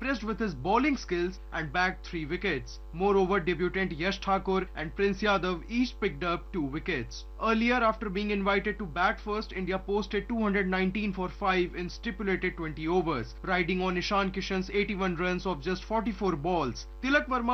impressed with his bowling skills and bagged 3 wickets. Moreover, debutant Yash Thakur and Prince Yadav each picked up 2 wickets. Earlier, after being invited to bat first, India posted 219 for 5 in stipulated 20 overs, riding on Ishan Kishan's 81 runs of just 44 balls. Tilak Verma